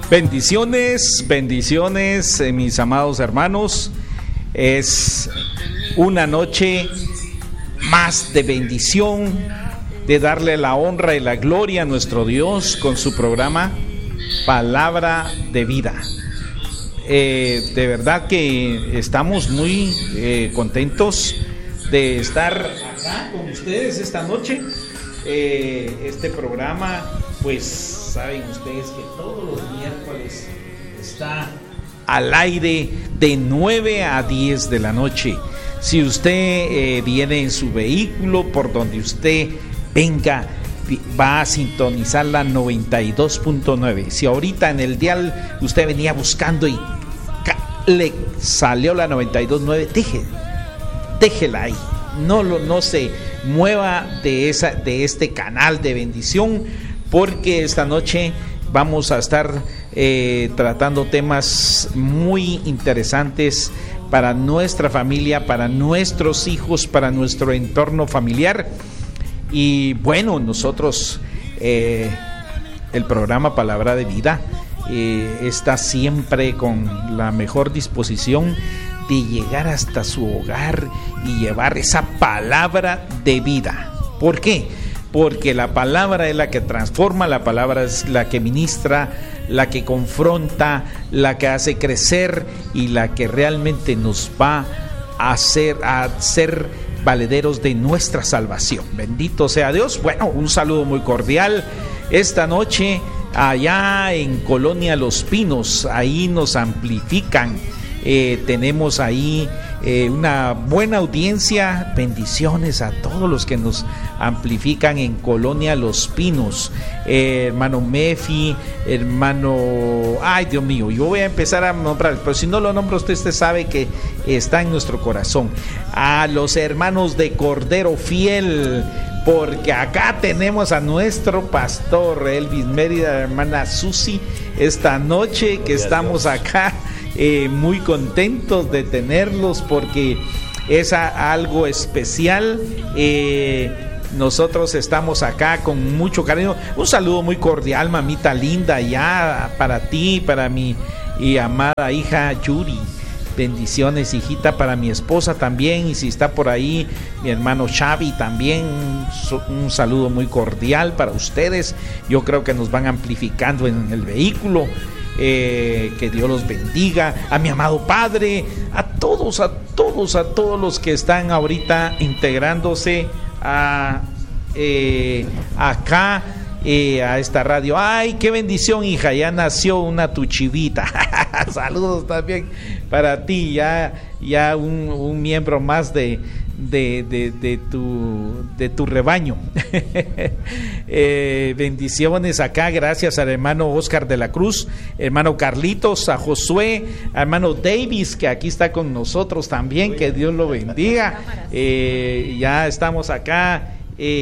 Bendiciones, bendiciones, mis amados hermanos. Es una noche más de bendición, de darle la honra y la gloria a nuestro Dios con su programa Palabra de Vida. De verdad que estamos muy contentos de estar acá con ustedes esta noche. Este programa, pues saben ustedes que todos los miércoles está al aire de 9 a 10 de la noche. Si usted viene en su vehículo, por donde usted venga, va a sintonizar la 92.9. Si ahorita en el dial usted venía buscando y le salió la 92.9, déjela ahí. No se mueva de este canal de bendición, porque esta noche vamos a estar tratando temas muy interesantes para nuestra familia, para nuestros hijos, para nuestro entorno familiar. Y bueno, nosotros, el programa Palabra de Vida está siempre con la mejor disposición de llegar hasta su hogar y llevar esa palabra de vida. ¿Por qué? Porque la palabra es la que transforma, la palabra es la que ministra, la que confronta, la que hace crecer y la que realmente nos va a ser valederos de nuestra salvación. Bendito sea Dios. Bueno, un saludo muy cordial esta noche allá en Colonia Los Pinos. Ahí nos amplifican. Tenemos ahí una buena audiencia. Bendiciones a todos los que nos amplifican en Colonia Los Pinos. Hermano Mefi, hermano, ay Dios mío, yo voy a empezar a nombrar, pero si no lo nombro usted sabe que está en nuestro corazón. A los hermanos de Cordero Fiel, porque acá tenemos a nuestro pastor Elvis Mérida, la hermana Susi, esta noche que estamos acá. Muy contentos de tenerlos porque es algo especial. Nosotros estamos acá con mucho cariño. Un saludo muy cordial, mamita linda, ya para ti, para mi amada hija Yuri. Bendiciones, hijita, para mi esposa también, y si está por ahí mi hermano Xavi también, un saludo muy cordial para ustedes. Yo creo que nos van amplificando en el vehículo. Que Dios los bendiga, a mi amado Padre, a todos los que están ahorita integrándose acá a esta radio. Ay, qué bendición, hija, ya nació una tu chivita. Saludos también para ti, ya un miembro más de tu rebaño. Bendiciones acá, gracias al hermano Oscar de la Cruz, hermano Carlitos, a Josué, hermano Davis, que aquí está con nosotros también, que Dios lo bendiga. Ya estamos acá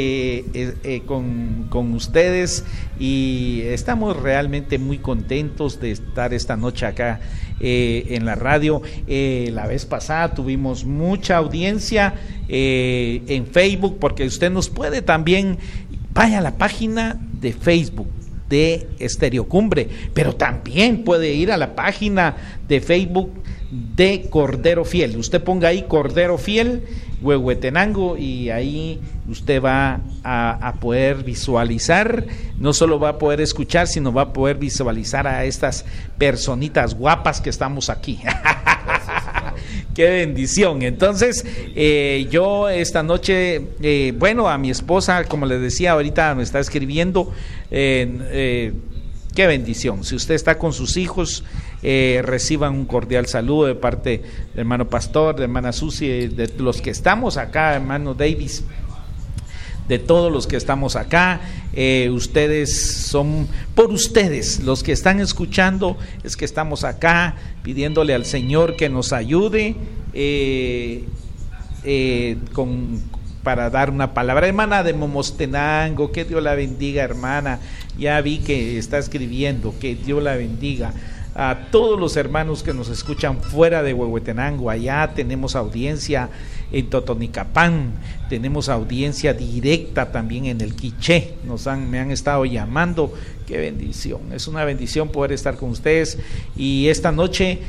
con ustedes y estamos realmente muy contentos de estar esta noche acá en la radio. La vez pasada tuvimos mucha audiencia en Facebook, porque usted nos puede también, vaya a la página de Facebook de Estéreo Cumbre, pero también puede ir a la página de Facebook de Cordero Fiel. Usted ponga ahí Cordero Fiel Huehuetenango y ahí usted va a poder visualizar, no solo va a poder escuchar, sino va a poder visualizar a estas personitas guapas que estamos aquí. Qué bendición. Entonces yo esta noche, bueno, a mi esposa, como les decía ahorita, me está escribiendo, qué bendición. Si usted está con sus hijos, reciban un cordial saludo de parte del hermano pastor, de hermana Susi, de los que estamos acá, hermano Davis, de todos los que estamos acá. Ustedes son, por ustedes los que están escuchando, es que estamos acá pidiéndole al Señor que nos ayude para dar una palabra. Hermana de Momostenango, que Dios la bendiga, hermana. Ya vi que está escribiendo, que Dios la bendiga. a todos los hermanos que nos escuchan fuera de Huehuetenango. Allá tenemos audiencia en Totonicapán, tenemos audiencia directa también en el Quiché, me han estado llamando. Qué bendición, es una bendición poder estar con ustedes. Y esta noche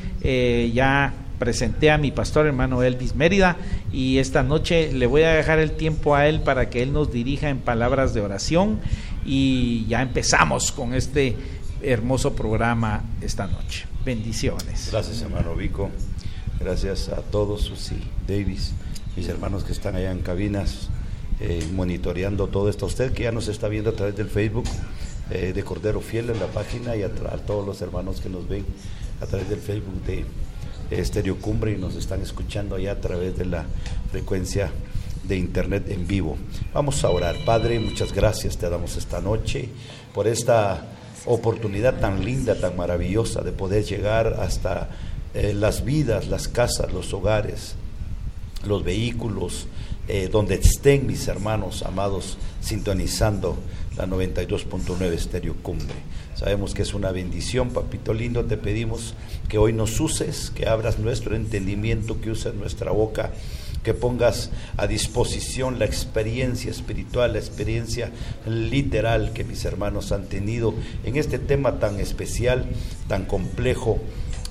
ya presenté a mi pastor hermano Elvis Mérida, y esta noche le voy a dejar el tiempo a él para que él nos dirija en palabras de oración, y ya empezamos con este hermoso programa esta noche. Bendiciones. Gracias, hermano Vico. Gracias a todos, Susi, Davis, mis hermanos que están allá en cabinas monitoreando todo esto. A usted que ya nos está viendo a través del Facebook de Cordero Fiel en la página, y a todos los hermanos que nos ven a través del Facebook de Estéreo Cumbre y nos están escuchando allá a través de la frecuencia de internet en vivo. Vamos a orar. Padre, muchas gracias te damos esta noche por esta oportunidad tan linda, tan maravillosa de poder llegar hasta las vidas, las casas, los hogares, los vehículos, donde estén mis hermanos amados sintonizando la 92.9 Estéreo Cumbre. Sabemos que es una bendición, papito lindo. Te pedimos que hoy nos uses, que abras nuestro entendimiento, que uses nuestra boca, que pongas a disposición la experiencia espiritual, la experiencia literal que mis hermanos han tenido en este tema tan especial, tan complejo,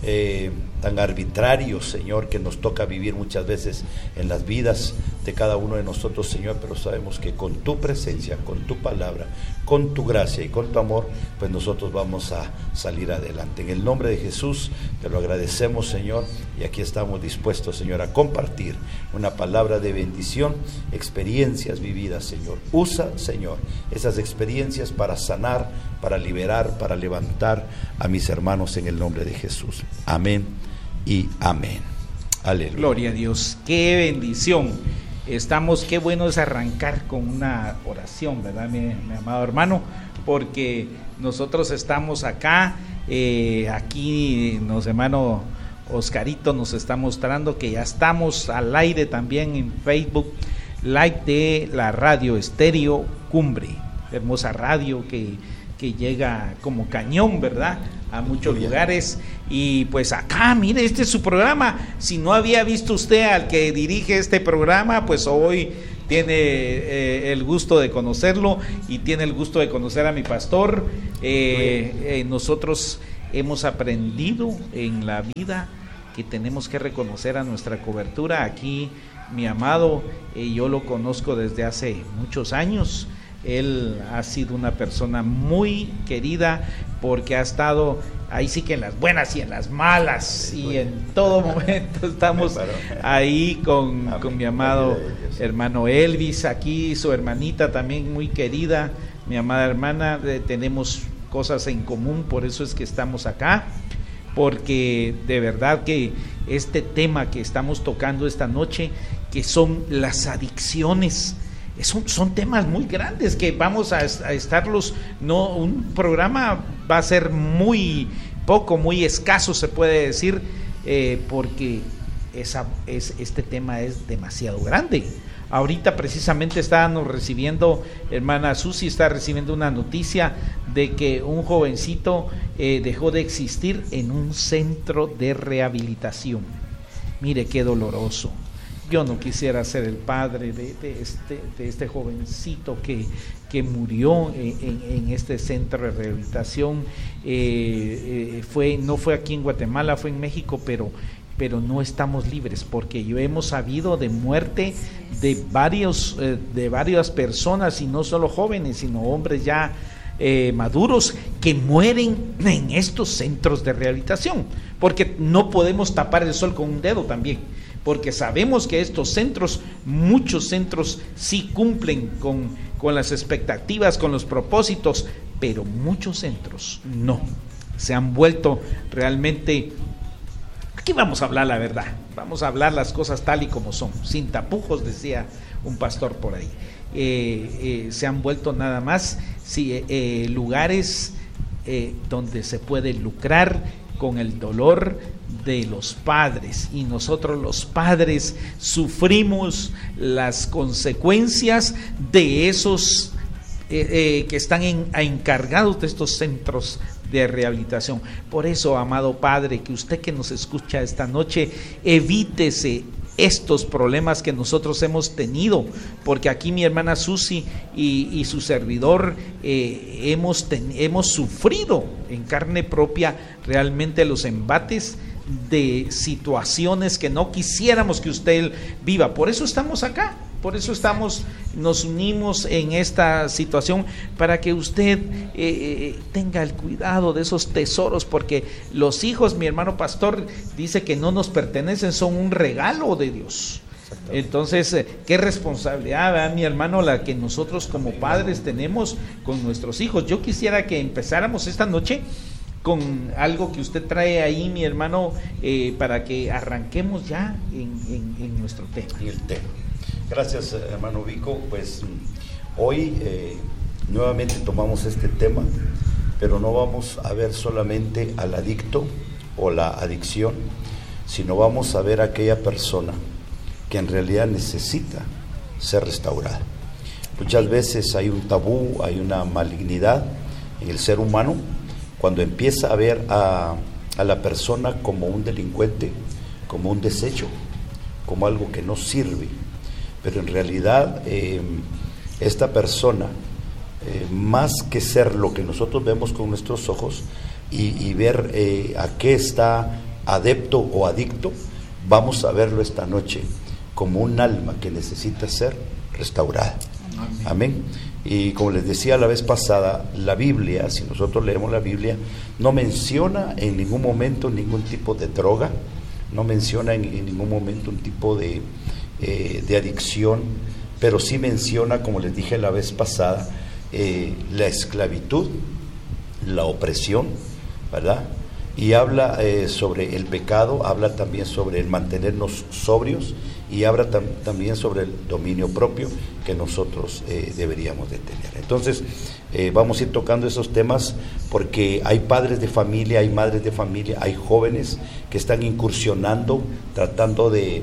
tan arbitrario, Señor, que nos toca vivir muchas veces en las vidas de cada uno de nosotros, Señor. Pero sabemos que con tu presencia, con tu palabra, con tu gracia y con tu amor, pues nosotros vamos a salir adelante. En el nombre de Jesús te lo agradecemos, Señor, y aquí estamos dispuestos, Señor, a compartir una palabra de bendición, experiencias vividas, Señor. Usa, Señor, esas experiencias para sanar, para liberar, para levantar a mis hermanos en el nombre de Jesús. Amén y amén. Aleluya. Gloria a Dios. Qué bendición. Qué bueno es arrancar con una oración, ¿verdad, mi amado hermano? Porque nosotros estamos acá, aquí hermano Oscarito nos está mostrando que ya estamos al aire también en Facebook Live de la radio Estéreo Cumbre, hermosa radio que llega como cañón, ¿verdad?, a muchos lugares. Y pues acá, mire, este es su programa. Si no había visto usted al que dirige este programa, pues hoy tiene el gusto de conocerlo, y tiene el gusto de conocer a mi pastor. Nosotros hemos aprendido en la vida que tenemos que reconocer a nuestra cobertura. Aquí mi amado, yo lo conozco desde hace muchos años. Él ha sido una persona muy querida, porque ha estado ahí sí que en las buenas y en las malas, y en todo momento estamos ahí con mi amado hermano Elvis, aquí su hermanita también muy querida, mi amada hermana. Tenemos cosas en común, por eso es que estamos acá, porque de verdad que este tema que estamos tocando esta noche, que son las adicciones, son temas muy grandes que vamos a estarlos, un programa va a ser muy poco, muy escaso se puede decir, porque este tema es demasiado grande. Ahorita precisamente estábamos recibiendo, hermana Susi está recibiendo una noticia de que un jovencito dejó de existir en un centro de rehabilitación. Mire qué doloroso. Yo no quisiera ser el padre de este jovencito que murió en este centro de rehabilitación. No fue aquí en Guatemala, fue en México, pero no estamos libres, porque yo hemos sabido de muerte de varias personas, y no solo jóvenes, sino hombres ya maduros, que mueren en estos centros de rehabilitación, porque no podemos tapar el sol con un dedo también. Porque sabemos que estos centros, muchos centros sí cumplen con las expectativas, con los propósitos, pero muchos centros no. Se han vuelto realmente, aquí vamos a hablar la verdad, vamos a hablar las cosas tal y como son, sin tapujos, decía un pastor por ahí. Se han vuelto nada más lugares donde se puede lucrar con el dolor de los padres, y nosotros los padres sufrimos las consecuencias de esos que están encargados de estos centros de rehabilitación. Por eso, amado Padre, que usted que nos escucha esta noche, evítese estos problemas que nosotros hemos tenido, porque aquí mi hermana Susi y su servidor hemos sufrido en carne propia realmente los embates de situaciones que no quisiéramos que usted viva. Por eso estamos acá, por eso nos unimos en esta situación, para que usted tenga el cuidado de esos tesoros, porque los hijos, mi hermano pastor dice que no nos pertenecen, son un regalo de Dios. Entonces, qué responsabilidad, ¿verdad, mi hermano, la que nosotros como padres tenemos con nuestros hijos? Yo quisiera que empezáramos esta noche con algo que usted trae ahí, mi hermano, para que arranquemos ya en nuestro tema. En el tema. Gracias, hermano Vico. Pues hoy nuevamente tomamos este tema, pero no vamos a ver solamente al adicto o la adicción, sino vamos a ver a aquella persona que en realidad necesita ser restaurada. Muchas veces hay un tabú, hay una malignidad en el ser humano, cuando empieza a ver a la persona como un delincuente, como un desecho, como algo que no sirve. Pero en realidad esta persona, más que ser lo que nosotros vemos con nuestros ojos y ver a qué está adepto o adicto, vamos a verlo esta noche como un alma que necesita ser restaurada. Amén. Amén. Y como les decía la vez pasada, la Biblia, si nosotros leemos la Biblia, no menciona en ningún momento ningún tipo de droga, no menciona en ningún momento un tipo de adicción, pero sí menciona, como les dije la vez pasada, la esclavitud, la opresión, ¿verdad? Y habla sobre el pecado, habla también sobre el mantenernos sobrios, y habla también sobre el dominio propio que nosotros deberíamos de tener. Entonces vamos a ir tocando esos temas, porque hay padres de familia, hay madres de familia, hay jóvenes que están incursionando, tratando de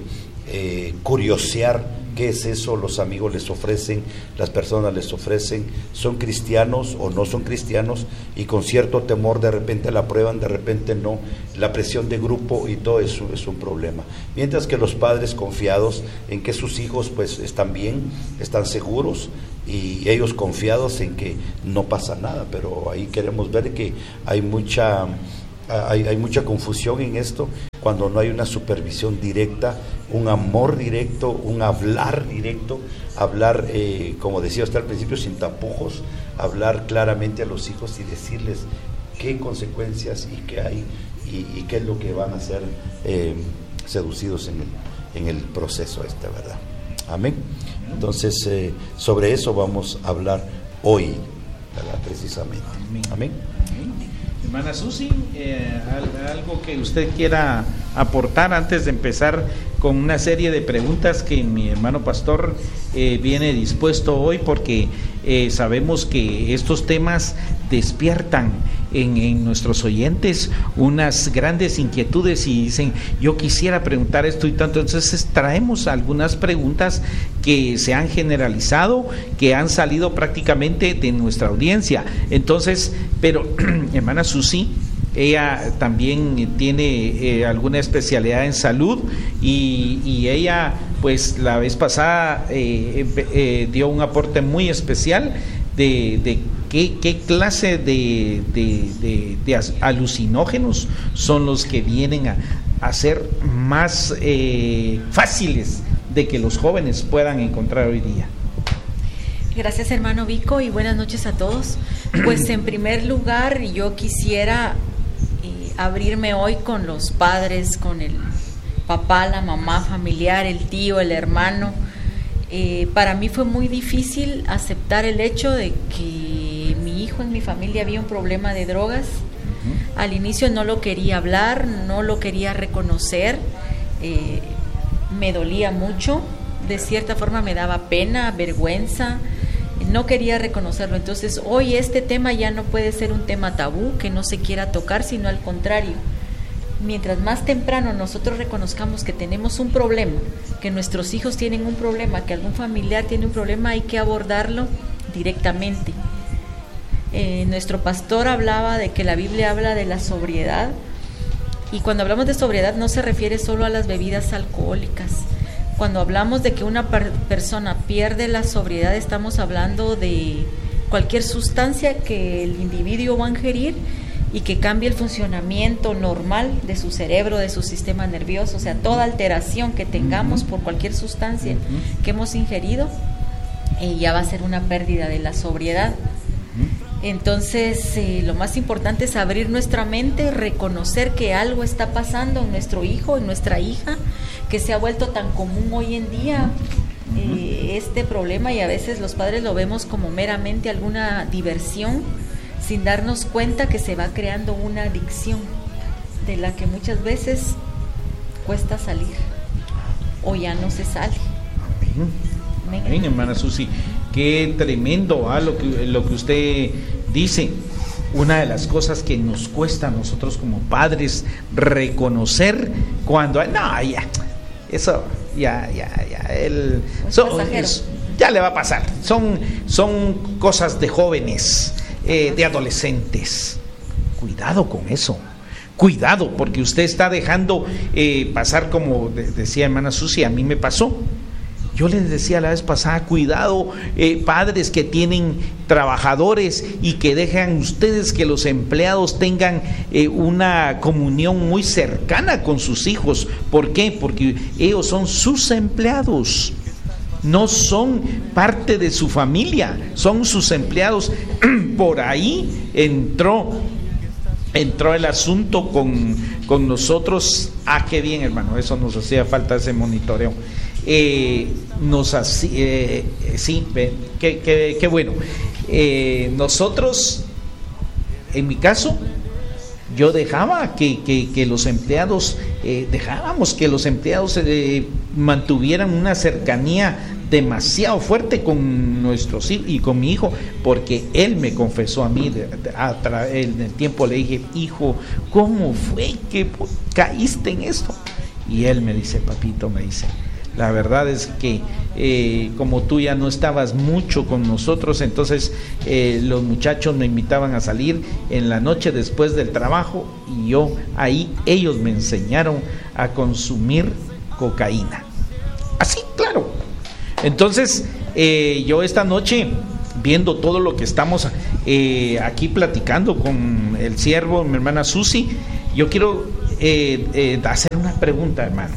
curiosear qué es eso, los amigos les ofrecen, las personas les ofrecen, son cristianos o no son cristianos, y con cierto temor de repente la prueban, de repente no, la presión de grupo y todo eso es un problema. Mientras que los padres confiados en que sus hijos pues están bien, están seguros, y ellos confiados en que no pasa nada, pero ahí queremos ver que hay mucha confusión en esto, cuando no hay una supervisión directa, un amor directo, un hablar directo, hablar, como decía usted al principio, sin tapujos, hablar claramente a los hijos y decirles qué consecuencias y qué hay y qué es lo que van a ser seducidos en el proceso ¿verdad? Amén. Entonces, sobre eso vamos a hablar hoy, ¿verdad? Precisamente. Amén. Hermana Susi, algo que usted quiera aportar antes de empezar con una serie de preguntas que mi hermano pastor viene dispuesto hoy, porque sabemos que estos temas despiertan en nuestros oyentes unas grandes inquietudes y dicen, yo quisiera preguntar esto y tanto. Entonces traemos algunas preguntas que se han generalizado, que han salido prácticamente de nuestra audiencia. Entonces, pero hermana Susi, ella también tiene alguna especialidad en salud, y ella pues la vez pasada dio un aporte muy especial de qué clase de alucinógenos son los que vienen a ser más fáciles de que los jóvenes puedan encontrar hoy día. Gracias, hermano Vico, y buenas noches a todos. Pues en primer lugar yo quisiera abrirme hoy con los padres, con el papá, la mamá familiar, el tío, el hermano. Para mí fue muy difícil aceptar el hecho de que mi hijo en mi familia había un problema de drogas. Al inicio no lo quería hablar, no lo quería reconocer, me dolía mucho, de cierta forma me daba pena, vergüenza, no quería reconocerlo. Entonces hoy este tema ya no puede ser un tema tabú que no se quiera tocar, sino al contrario. Mientras más temprano nosotros reconozcamos que tenemos un problema, que nuestros hijos tienen un problema, que algún familiar tiene un problema, hay que abordarlo directamente. Nuestro pastor hablaba de que la Biblia habla de la sobriedad, y cuando hablamos de sobriedad no se refiere solo a las bebidas alcohólicas. Cuando hablamos de que una persona pierde la sobriedad, estamos hablando de cualquier sustancia que el individuo va a ingerir y que cambie el funcionamiento normal de su cerebro, de su sistema nervioso. O sea, toda alteración que tengamos por cualquier sustancia que hemos ingerido, ya va a ser una pérdida de la sobriedad. Entonces, lo más importante es abrir nuestra mente, reconocer que algo está pasando en nuestro hijo, en nuestra hija, que se ha vuelto tan común hoy en día este problema, y a veces los padres lo vemos como meramente alguna diversión, sin darnos cuenta que se va creando una adicción de la que muchas veces cuesta salir o ya no se sale. Amén, hermana Susi, qué tremendo lo que usted dice. Una de las cosas que nos cuesta a nosotros como padres reconocer cuando eso ya ya le va a pasar, son cosas de jóvenes, de adolescentes. Cuidado con eso, cuidado, porque usted está dejando pasar, como decía hermana Susi, a mí me pasó. Yo les decía la vez pasada, cuidado, padres que tienen trabajadores y que dejan ustedes que los empleados tengan una comunión muy cercana con sus hijos. ¿Por qué? Porque ellos son sus empleados, no son parte de su familia, son sus empleados. Por ahí entró el asunto con nosotros. Qué bien, hermano, eso nos hacía falta, ese monitoreo. Qué bueno. Nosotros, en mi caso, yo dejaba que los empleados, dejábamos que los empleados mantuvieran una cercanía demasiado fuerte con nuestros hijos y con mi hijo, porque él me confesó a mí, en el tiempo le dije: hijo, ¿cómo fue que caíste en esto? Y él me dice: papito, me dice, la verdad es que como tú ya no estabas mucho con nosotros, entonces los muchachos me invitaban a salir en la noche después del trabajo, y ellos me enseñaron a consumir cocaína. Así, claro. Entonces, yo esta noche, viendo todo lo que estamos aquí platicando con el siervo, mi hermana Susi, yo quiero hacer una pregunta, hermano.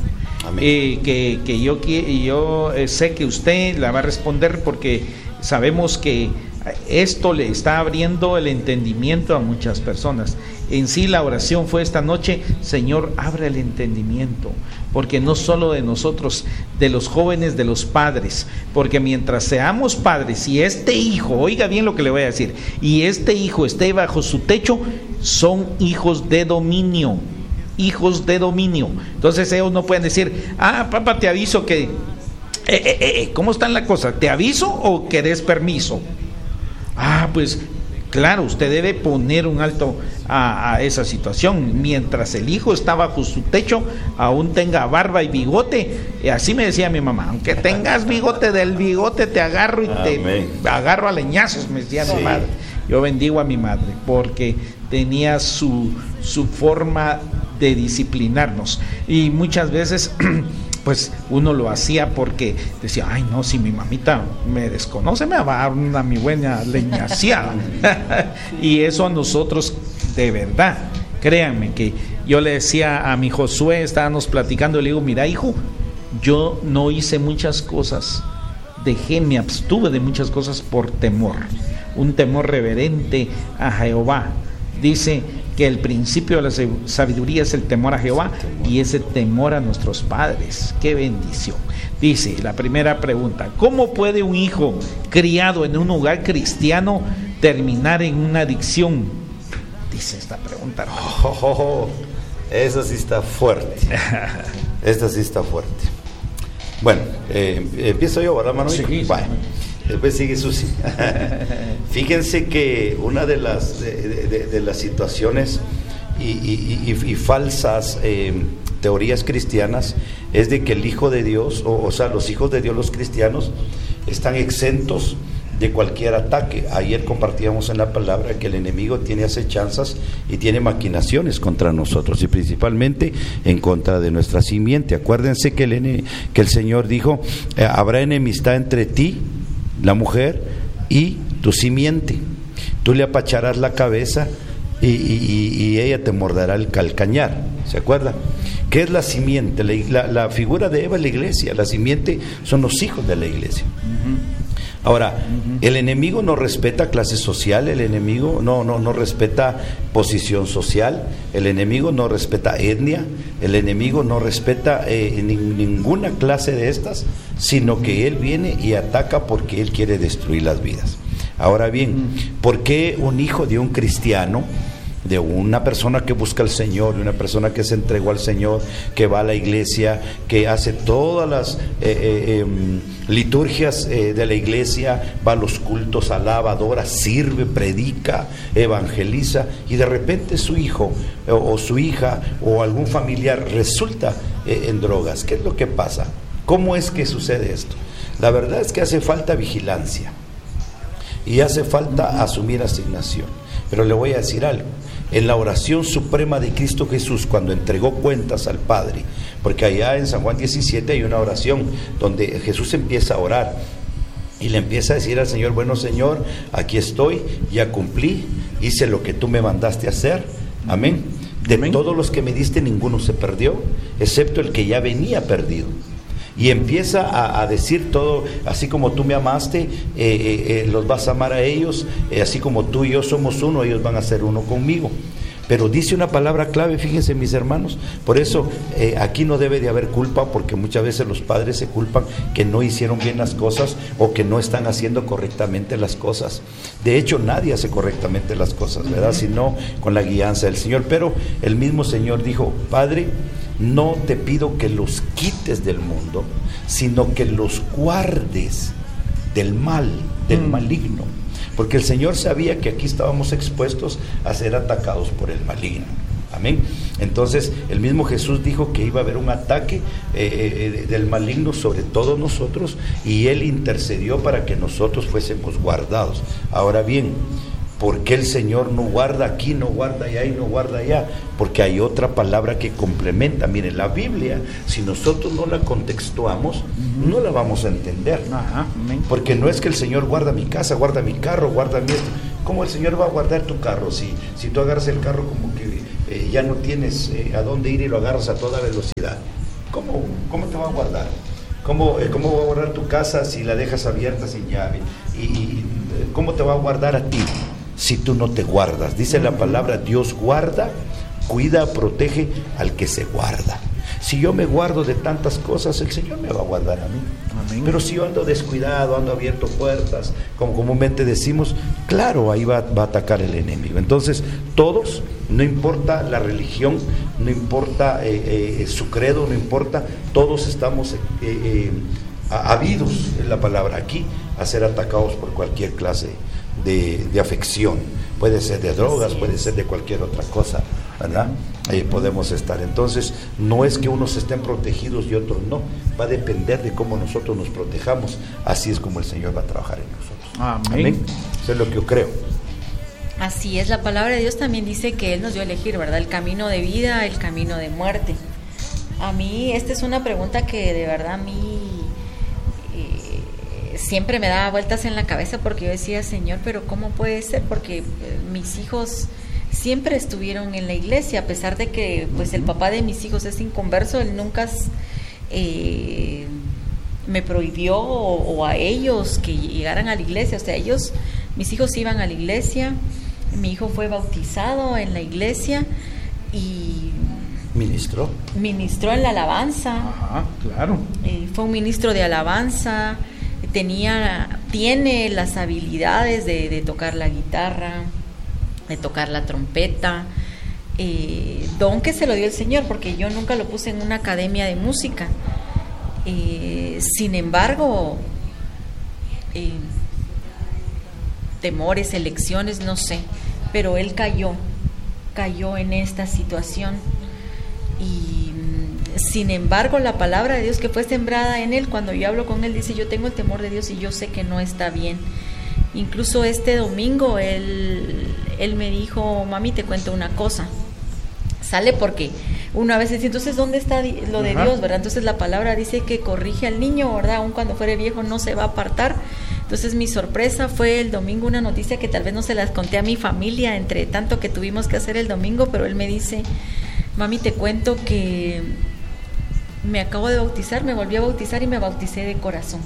Que yo sé que usted la va a responder, porque sabemos que esto le está abriendo el entendimiento a muchas personas. En sí, la oración fue esta noche: Señor, abre el entendimiento, porque no solo de nosotros, de los jóvenes, de los padres, porque mientras seamos padres y este hijo, oiga bien lo que le voy a decir, y este hijo esté bajo su techo, son hijos de dominio. Hijos de dominio. Entonces ellos no pueden decir: papá, te aviso que ¿cómo está la cosa? ¿Te aviso o querés permiso? Pues claro, usted debe poner un alto a esa situación. Mientras el hijo está bajo su techo, aún tenga barba y bigote, así me decía mi mamá: aunque tengas bigote, del bigote te agarro y te agarro a leñazos, me decía mi madre. Yo bendigo a mi madre, porque tenía su forma de disciplinarnos, y muchas veces pues uno lo hacía porque decía: ay no, si mi mamita me desconoce me va a dar mi buena leñaciada. Y eso a nosotros, de verdad, créanme que yo le decía a mi Josué, estábamos platicando, le digo: mira, hijo, yo no hice muchas cosas, me abstuve de muchas cosas por temor, un temor reverente a Jehová. Dice que el principio de la sabiduría es el temor a Jehová, y ese temor a nuestros padres. ¡Qué bendición! Dice la primera pregunta: ¿cómo puede un hijo criado en un hogar cristiano terminar en una adicción? Dice esta pregunta. Esa sí está fuerte. Esta sí está fuerte. Bueno, empiezo yo, ¿verdad, Manuel? Sí. Bueno, después sigue Susi. Fíjense que una de las situaciones y falsas teorías cristianas es de que el Hijo de Dios, o sea, los hijos de Dios, los cristianos, están exentos de cualquier ataque. Ayer compartíamos en la palabra que el enemigo tiene acechanzas y tiene maquinaciones contra nosotros, y principalmente en contra de nuestra simiente. Acuérdense que el Señor dijo, habrá enemistad entre ti, la mujer, y tu simiente. Tú le apacharás la cabeza y ella te morderá el calcañar. ¿Se acuerdan? ¿Qué es la simiente? La figura de Eva es la iglesia. La simiente son los hijos de la iglesia. Ahora, el enemigo no respeta clase social, el enemigo no respeta posición social, el enemigo no respeta etnia, el enemigo no respeta ninguna clase de estas, sino que él viene y ataca porque él quiere destruir las vidas. Ahora bien, ¿por qué un hijo de un cristiano, de una persona que busca al Señor, de una persona que se entregó al Señor, que va a la iglesia, que hace todas las liturgias de la iglesia, va a los cultos, alaba, adora, sirve, predica, evangeliza, y de repente su hijo o su hija o algún familiar resulta en drogas? ¿Qué es lo que pasa? ¿Cómo es que sucede esto? La verdad es que hace falta vigilancia y hace falta asumir asignación. Pero le voy a decir algo. En la oración suprema de Cristo Jesús, cuando entregó cuentas al Padre, porque allá en San Juan 17 hay una oración donde Jesús empieza a orar y le empieza a decir al Señor: bueno, Señor, aquí estoy, ya cumplí, hice lo que tú me mandaste a hacer, amén. De todos los que me diste, ninguno se perdió, excepto el que ya venía perdido. Y empieza a decir todo: así como tú me amaste, los vas a amar a ellos, así como tú y yo somos uno, ellos van a ser uno conmigo. Pero dice una palabra clave, fíjense mis hermanos, por eso aquí no debe de haber culpa, porque muchas veces los padres se culpan que no hicieron bien las cosas o que no están haciendo correctamente las cosas. De hecho, nadie hace correctamente las cosas, ¿verdad? Sino con la guianza del Señor. Pero el mismo Señor dijo: Padre, no te pido que los quites del mundo, sino que los guardes del mal, del maligno. Porque el Señor sabía que aquí estábamos expuestos a ser atacados por el maligno. Amén. Entonces el mismo Jesús dijo que iba a haber un ataque del maligno sobre todos nosotros, y Él intercedió para que nosotros fuésemos guardados. Ahora bien, ¿por qué el Señor no guarda aquí, no guarda allá y no guarda allá? Porque hay otra palabra que complementa. Miren, la Biblia, si nosotros no la contextuamos, no la vamos a entender. Porque no es que el Señor guarda mi casa, guarda mi carro, guarda mi esto. ¿Cómo el Señor va a guardar tu carro? Si tú agarras el carro como que ya no tienes a dónde ir y lo agarras a toda velocidad, ¿cómo te va a guardar? ¿Cómo va a guardar tu casa si la dejas abierta sin llave? ¿Y cómo te va a guardar a ti si tú no te guardas? Dice la palabra: Dios guarda, cuida, protege al que se guarda. Si yo me guardo de tantas cosas, el Señor me va a guardar a mí. Amén. Pero si yo ando descuidado, ando abierto puertas, como comúnmente decimos, claro, ahí va a atacar el enemigo. Entonces, todos, no importa la religión, no importa su credo, no importa, todos estamos habidos, es la palabra aquí, a ser atacados por cualquier clase de afección. Puede ser de drogas, puede ser de cualquier otra cosa, ¿verdad? Ahí podemos estar. Entonces, no es que unos estén protegidos y otros no. Va a depender de cómo nosotros nos protejamos. Así es como el Señor va a trabajar en nosotros. Amén. Eso es lo que yo creo. Así es, la palabra de Dios también dice que Él nos dio a elegir, ¿verdad? El camino de vida, el camino de muerte. A mí, esta es una pregunta que de verdad a mí siempre me daba vueltas en la cabeza, porque yo decía: Señor, pero ¿cómo puede ser? Porque mis hijos siempre estuvieron en la iglesia, a pesar de que pues el papá de mis hijos es inconverso. Él nunca me prohibió o a ellos que llegaran a la iglesia. O sea, mis hijos iban a la iglesia, mi hijo fue bautizado en la iglesia y ministró en la alabanza. Ajá, claro. Fue un ministro de alabanza. Tiene las habilidades de tocar la guitarra, de tocar la trompeta, don que se lo dio el Señor, porque yo nunca lo puse en una academia de música. Sin embargo, temores, elecciones, no sé, pero él cayó en esta situación. Y sin embargo, la palabra de Dios que fue sembrada en él, cuando yo hablo con él, dice: yo tengo el temor de Dios y yo sé que no está bien. Incluso este domingo él me dijo, mami, te cuento una cosa. Sale porque uno a veces dice, entonces, ¿dónde está lo de Dios, verdad? Entonces la palabra dice que corrige al niño, ¿verdad? Aun cuando fuere viejo no se va a apartar. Entonces mi sorpresa fue el domingo una noticia que tal vez no se las conté a mi familia, entre tanto que tuvimos que hacer el domingo, pero él me dice, mami, te cuento que me acabo de bautizar, me volví a bautizar y me bauticé de corazón.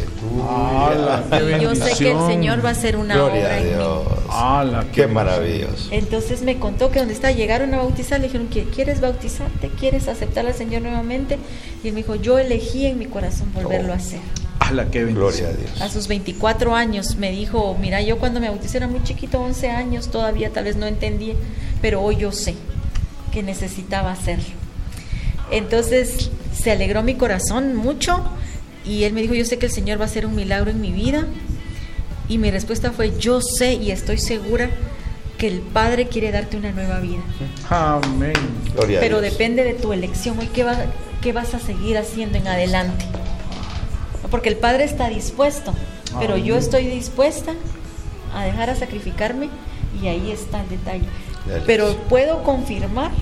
Aleluya. Y yo sé que el Señor va a hacer una Gloria obra a Dios. en mí. Qué maravilloso. Entonces me contó que donde está, llegaron a bautizar, le dijeron, ¿quieres bautizarte? ¿Quieres aceptar al Señor nuevamente? Y él me dijo, yo elegí en mi corazón volverlo a hacer. Qué Gloria a Dios. A sus 24 años me dijo, mira, yo cuando me bauticé era muy chiquito, 11 años, todavía tal vez no entendí, pero hoy yo sé que necesitaba hacerlo. Entonces se alegró mi corazón mucho y él me dijo, yo sé que el Señor va a hacer un milagro en mi vida. Y mi respuesta fue, yo sé y estoy segura que el Padre quiere darte una nueva vida. Amén. Gloria Pero a Dios. depende de tu elección. Hoy, ¿qué vas a seguir haciendo en adelante? Porque el Padre está dispuesto, pero yo estoy dispuesta a dejar a sacrificarme, y ahí está el detalle. Pero puedo confirmar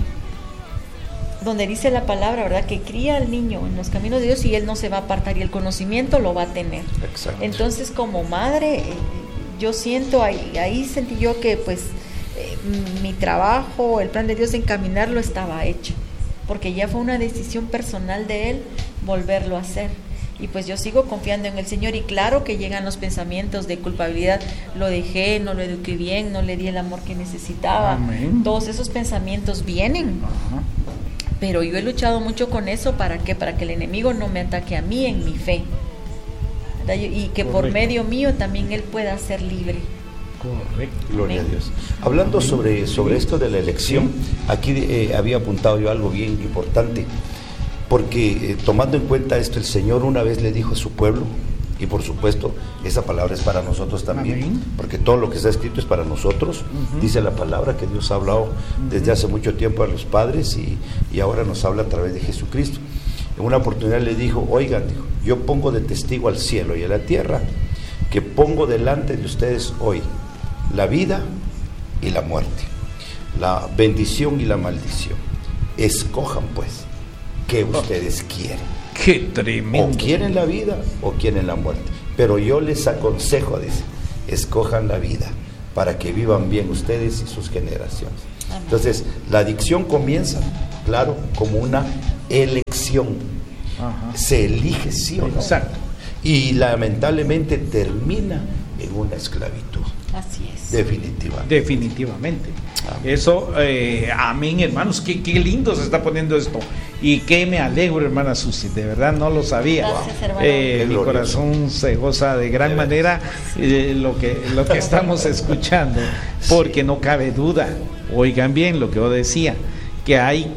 donde dice la palabra, ¿verdad? Que cría al niño en los caminos de Dios y él no se va a apartar, y el conocimiento lo va a tener. Exacto. Entonces, como madre, yo siento, ahí sentí yo que pues mi trabajo, el plan de Dios de encaminarlo estaba hecho, porque ya fue una decisión personal de él volverlo a hacer. Y pues yo sigo confiando en el Señor, y claro que llegan los pensamientos de culpabilidad, lo dejé, no lo eduqué bien, no le di el amor que necesitaba. Amén. Todos esos pensamientos vienen. Ajá. Pero yo he luchado mucho con eso, ¿para qué? Para que el enemigo no me ataque a mí en mi fe, ¿verdad? Y que por Correcto. medio mío también él pueda ser libre. Correcto. Gloria a Amén. Dios. Hablando sobre esto de la elección, aquí había apuntado yo algo bien importante, porque tomando en cuenta esto, el Señor una vez le dijo a su pueblo, y por supuesto esa palabra es para nosotros también, Amén. porque todo lo que está escrito es para nosotros. Dice la palabra que Dios ha hablado desde hace mucho tiempo a los padres, y ahora nos habla a través de Jesucristo. En una oportunidad le dijo, oigan, dijo, yo pongo de testigo al cielo y a la tierra que pongo delante de ustedes hoy la vida y la muerte, la bendición y la maldición. Escojan pues qué ustedes quieren. Qué tremendo. O quieren la vida o quieren la muerte. Pero yo les aconsejo, dice, escojan la vida para que vivan bien ustedes y sus generaciones. Amén. Entonces, la adicción comienza, claro, como una elección. Ajá. Se elige sí o no. Exacto. Y lamentablemente termina en una esclavitud. Así es. Definitivamente. Definitivamente. Amén. Eso, amén, hermanos. Qué lindo se está poniendo esto. Y que me alegro, hermana Susi. De verdad no lo sabía. Gracias, hermano. Qué Mi glorioso. corazón se goza de gran De manera lo que estamos escuchando. Porque no cabe duda. Oigan bien lo que yo decía. Que hay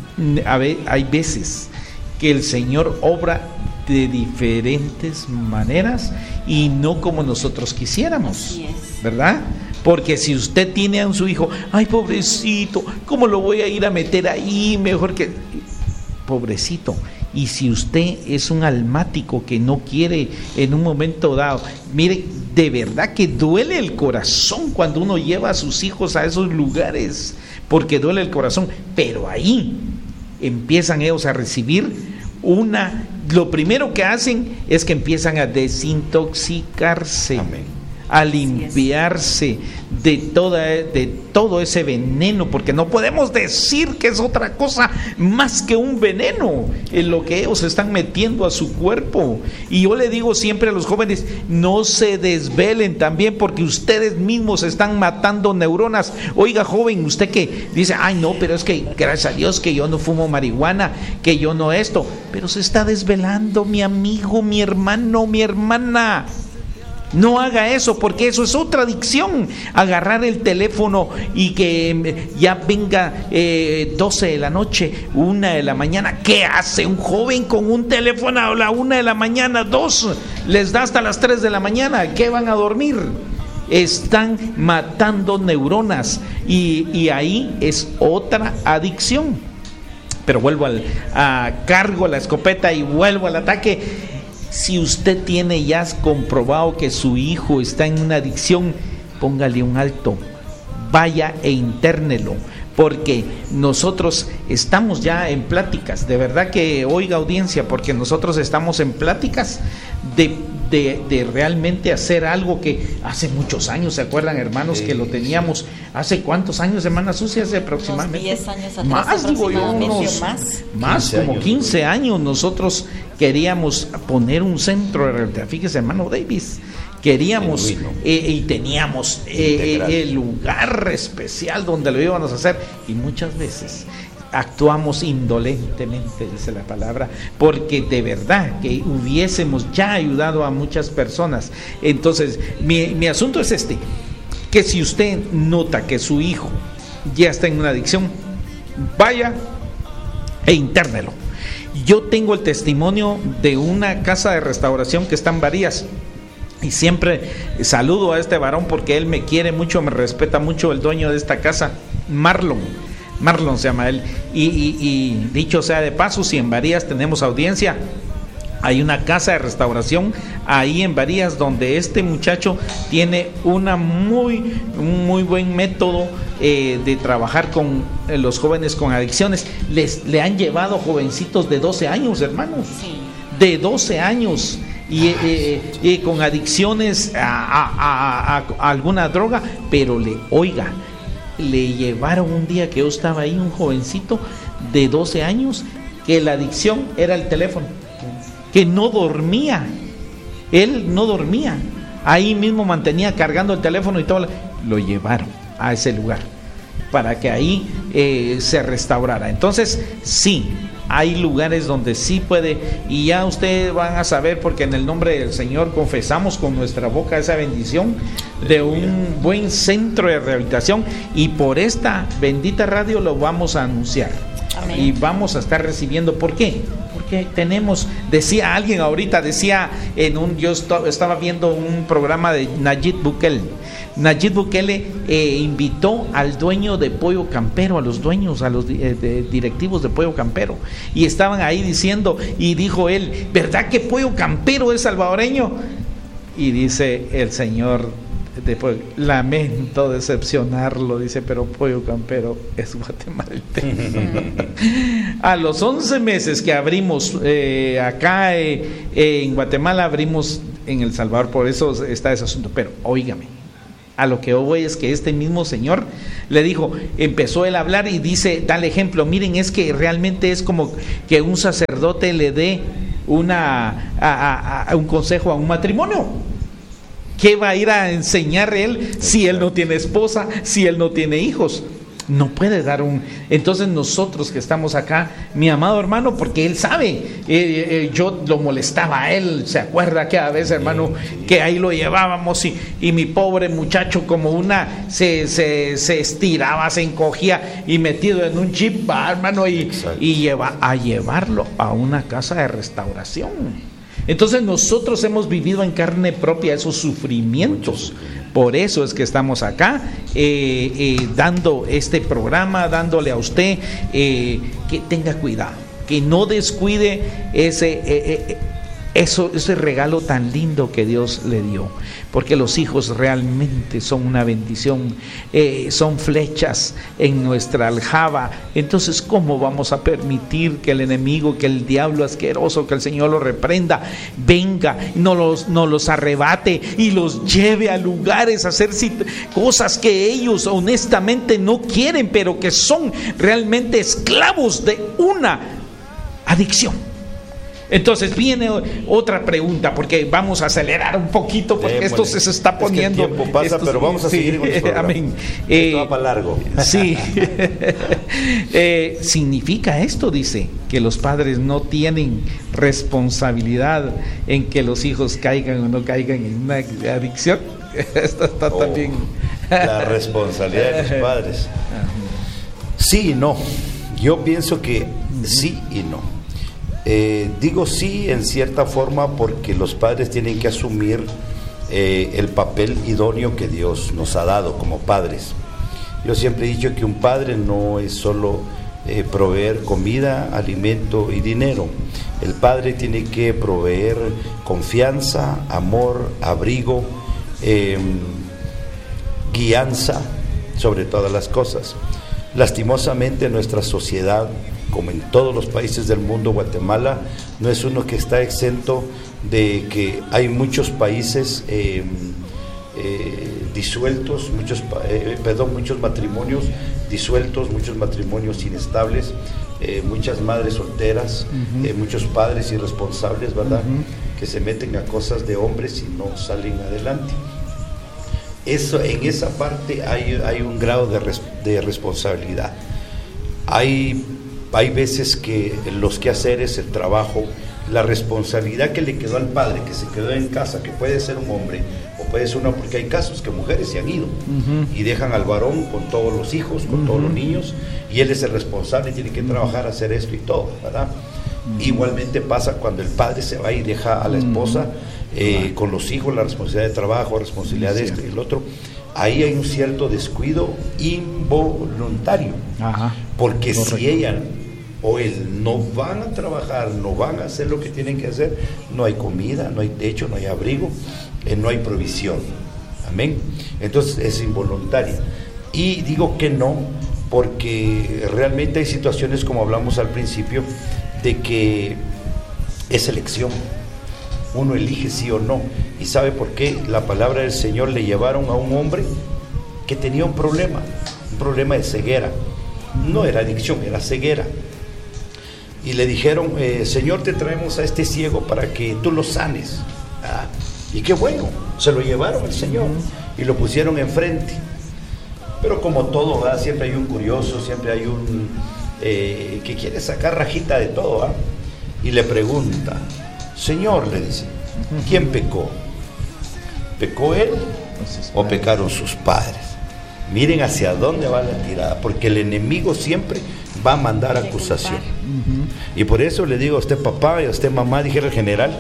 veces que el Señor obra de diferentes maneras y no como nosotros quisiéramos. Así es. ¿Verdad? Porque si usted tiene a su hijo, ay, pobrecito, ¿cómo lo voy a ir a meter ahí? Mejor que... Pobrecito. Y si usted es un almático que no quiere en un momento dado, mire, de verdad que duele el corazón cuando uno lleva a sus hijos a esos lugares, porque duele el corazón, pero ahí empiezan ellos a recibir lo primero que hacen es que empiezan a desintoxicarse. Amén. A limpiarse de todo ese veneno, porque no podemos decir que es otra cosa más que un veneno en lo que ellos están metiendo a su cuerpo. Y yo le digo siempre a los jóvenes, no se desvelen también, porque ustedes mismos están matando neuronas. Oiga, joven, usted que dice, ay no, pero es que gracias a Dios que yo no fumo marihuana, que yo no esto, pero se está desvelando, mi amigo, mi hermano, mi hermana. No haga eso, porque eso es otra adicción. Agarrar el teléfono y que ya venga 12 de la noche, 1 de la mañana. ¿Qué hace un joven con un teléfono a la 1 de la mañana? 2, les da hasta las 3 de la mañana. ¿Qué van a dormir? Están matando neuronas y ahí es otra adicción. Pero vuelvo cargo la escopeta y vuelvo al ataque. Si usted tiene ya comprobado que su hijo está en una adicción, póngale un alto, vaya e intérnelo, porque nosotros estamos ya en pláticas, de verdad que oiga audiencia, porque nosotros estamos en pláticas de realmente hacer algo que hace muchos años, ¿se acuerdan, hermanos? Que lo teníamos, ¿hace cuántos años, hermana Susi? Hace aproximadamente unos 10 años atrás, más, digo yo, más como 15 años nosotros queríamos poner un centro de rehabilitación. Fíjese, hermano Davis, queríamos y teníamos el lugar especial donde lo íbamos a hacer, y muchas veces actuamos indolentemente, dice la palabra, porque de verdad que hubiésemos ya ayudado a muchas personas. Entonces mi asunto es que si usted nota que su hijo ya está en una adicción, vaya e intérnelo. Yo tengo el testimonio de una casa de restauración que está en Varías, y siempre saludo a este varón porque él me quiere mucho, me respeta mucho, el dueño de esta casa, Marlon se llama él, y dicho sea de paso, si en Varías tenemos audiencia, hay una casa de restauración ahí en Varías donde este muchacho tiene un muy buen método de trabajar con los jóvenes con adicciones. Le han llevado jovencitos de 12 años, hermanos, sí, de 12 años y con adicciones a alguna droga, pero le llevaron un día que yo estaba ahí, un jovencito de 12 años, que la adicción era el teléfono, que no dormía, él no dormía, ahí mismo mantenía cargando el teléfono y todo, lo llevaron a ese lugar para que ahí se restaurara. Entonces sí, hay lugares donde sí puede, y ya ustedes van a saber, porque en el nombre del Señor confesamos con nuestra boca esa bendición de un buen centro de rehabilitación, y por esta bendita radio lo vamos a anunciar. Amén. Y vamos a estar recibiendo. ¿Por qué? Porque tenemos, decía alguien ahorita, yo estaba viendo un programa de Nayib Bukele. Nayib Bukele invitó al dueño de Pollo Campero, a los directivos de Pollo Campero, y estaban ahí diciendo, y dijo él, ¿verdad que Pollo Campero es salvadoreño? Y dice el señor, después, lamento decepcionarlo, dice, pero Pollo Campero es guatemalteco. A los 11 meses que abrimos acá en Guatemala, abrimos en El Salvador, por eso está ese asunto. Pero óigame, a lo que yo voy es que este mismo señor le dijo, empezó él a hablar y dice, da el ejemplo, miren, es que realmente es como que un sacerdote le dé un consejo a un matrimonio. ¿Qué va a ir a enseñar él si él no tiene esposa, si él no tiene hijos? No puede dar Entonces nosotros que estamos acá, mi amado hermano, porque él sabe, yo lo molestaba a él, ¿se acuerda que a veces, hermano, que ahí lo llevábamos y mi pobre muchacho como se estiraba, se encogía y metido en un chip, hermano, y llevarlo a una casa de restauración? Entonces nosotros hemos vivido en carne propia esos sufrimientos. Por eso es que estamos acá dando este programa, dándole a usted que tenga cuidado, que no descuide ese regalo tan lindo que Dios le dio, porque los hijos realmente son una bendición, son flechas en nuestra aljaba. Entonces, ¿cómo vamos a permitir que el enemigo, que el diablo asqueroso, que el Señor lo reprenda, venga, no los arrebate y los lleve a lugares a hacer cosas que ellos honestamente no quieren, pero que son realmente esclavos de una adicción? Entonces viene otra pregunta, porque vamos a acelerar un poquito, porque esto se está poniendo. Es que el tiempo pasa, pero vamos a seguir con el programa. Amén. Esto va para largo. Sí. Significa esto, dice, que los padres no tienen responsabilidad en que los hijos caigan o no caigan en una adicción. Esto está también. La responsabilidad de los padres. Sí y no. Yo pienso que sí y no. Digo sí en cierta forma porque los padres tienen que asumir el papel idóneo que Dios nos ha dado como padres. Yo siempre he dicho que un padre no es solo proveer comida, alimento y dinero. El padre tiene que proveer confianza, amor, abrigo, guianza sobre todas las cosas. Lastimosamente nuestra sociedad, como en todos los países del mundo, Guatemala no es uno que está exento de que hay muchos países disueltos, muchos matrimonios disueltos, muchos matrimonios inestables, muchas madres solteras, muchos padres irresponsables, ¿verdad? Que se meten a cosas de hombres y no salen adelante. Eso, en esa parte hay un grado de responsabilidad. Hay veces que los quehaceres, el trabajo, la responsabilidad que le quedó al padre, que se quedó en casa, que puede ser un hombre o puede ser una, porque hay casos que mujeres se han ido y dejan al varón con todos los hijos, con todos los niños, y él es el responsable, tiene que trabajar, hacer esto y todo, ¿verdad? Igualmente pasa cuando el padre se va y deja a la esposa con los hijos, la responsabilidad de trabajo, responsabilidad de esto y el otro. Ahí hay un cierto descuido involuntario, porque correcto. Si ella o él no van a trabajar, no van a hacer lo que tienen que hacer, no hay comida, no hay techo, no hay abrigo, no hay provisión. Amén. Entonces es involuntaria. Y digo que no, porque realmente hay situaciones, como hablamos al principio, de que es elección. Uno elige sí o no. ¿Y sabe por qué? La palabra del Señor le llevaron a un hombre que tenía un problema de ceguera. No era adicción, era ceguera. Y le dijeron, Señor, te traemos a este ciego para que tú lo sanes. Y qué bueno, se lo llevaron al Señor y lo pusieron enfrente. Pero como todo, ¿verdad? Siempre hay un curioso, siempre hay un que quiere sacar rajita de todo, ¿verdad? Y le pregunta, Señor, le dice, ¿quién pecó? ¿Pecó él o pecaron sus padres? Miren hacia dónde va la tirada, porque el enemigo siempre va a mandar acusación. Y por eso le digo a usted papá y a usted mamá, dijera el general,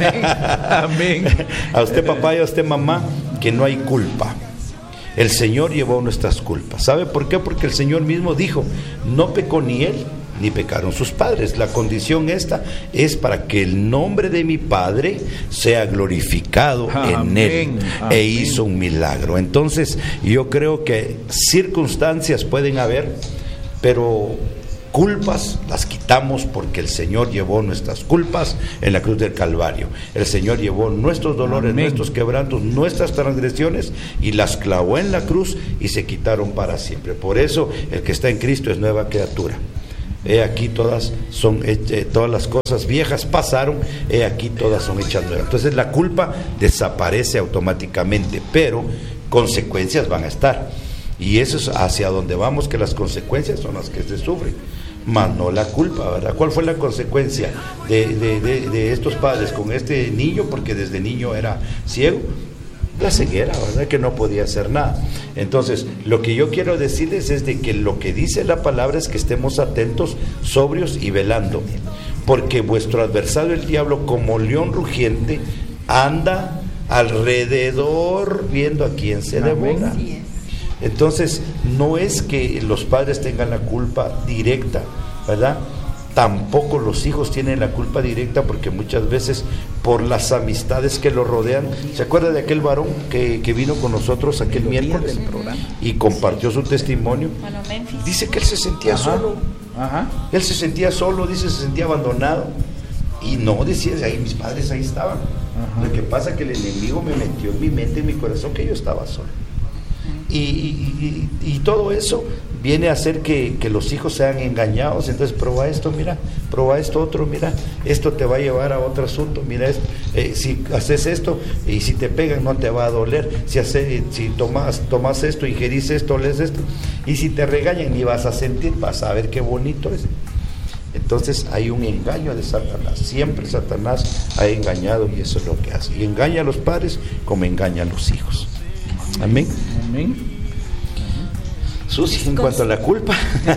amén. A usted papá y a usted mamá, que no hay culpa. El Señor llevó nuestras culpas. ¿Sabe por qué? Porque el Señor mismo dijo, no pecó ni él, ni pecaron sus padres. La condición esta es para que el nombre de mi Padre sea glorificado en él. E hizo un milagro. Entonces yo creo que circunstancias pueden haber, pero culpas las quitamos porque el Señor llevó nuestras culpas en la cruz del Calvario. El Señor llevó nuestros dolores, nuestros quebrantos, nuestras transgresiones y las clavó en la cruz y se quitaron para siempre. Por eso el que está en Cristo es nueva criatura. He aquí todas las cosas viejas pasaron, he aquí todas son hechas nuevas. Entonces la culpa desaparece automáticamente, pero consecuencias van a estar. Y eso es hacia donde vamos, que las consecuencias son las que se sufren, más no la culpa, ¿verdad? ¿Cuál fue la consecuencia de estos padres con este niño? Porque desde niño era ciego. La ceguera, ¿verdad? Que no podía hacer nada. Entonces, lo que yo quiero decirles es de que lo que dice la palabra es que estemos atentos, sobrios y velando, porque vuestro adversario el diablo, como león rugiente, anda alrededor viendo a quién se devora. Entonces, no es que los padres tengan la culpa directa, ¿verdad? Tampoco los hijos tienen la culpa directa, porque muchas veces por las amistades que lo rodean. ¿Se acuerda de aquel varón que vino con nosotros aquel miércoles y compartió su testimonio? Dice que él se sentía solo. Él se sentía solo, dice, se sentía abandonado. Y no, decía, ahí mis padres ahí estaban. Lo que pasa es que el enemigo me metió en mi mente, en mi corazón, que yo estaba solo. Y todo eso viene a hacer que los hijos sean engañados. Entonces, prueba esto, mira, prueba esto otro, mira, esto te va a llevar a otro asunto, mira esto, si haces esto y si te pegan no te va a doler, si tomas esto, ingerís esto, lees esto, y si te regañan ni vas a sentir, vas a ver qué bonito es. Entonces hay un engaño de Satanás. Siempre Satanás ha engañado, y eso es lo que hace, y engaña a los padres como engaña a los hijos. Amén. Amén. Susi, en cuanto a la culpa.